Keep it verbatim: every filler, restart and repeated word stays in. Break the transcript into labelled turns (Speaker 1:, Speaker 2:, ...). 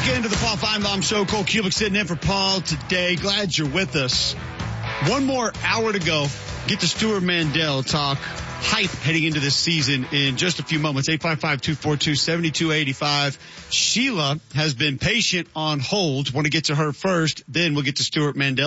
Speaker 1: Back into the Paul Feinbaum Show. Cole Cubic sitting in for Paul today. Glad you're with us. One more hour to go. Get to Stuart Mandel talk hype heading into this season in just a few moments. eight five five, two four two, seven two eight five. Sheila has been patient on hold. Want to get to her first, then we'll get to Stuart Mandel.